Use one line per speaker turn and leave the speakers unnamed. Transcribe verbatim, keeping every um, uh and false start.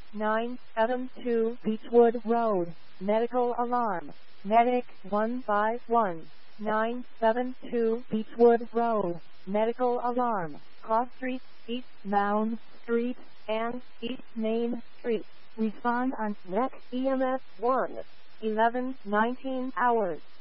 nine seven two Beechwood Road, medical alarm. Medic one five one, nine seven two Beechwood Road, medical alarm. Cross Street, East Mound Street, and East Main Street. Respond on N E C E M S one, eleven nineteen hours.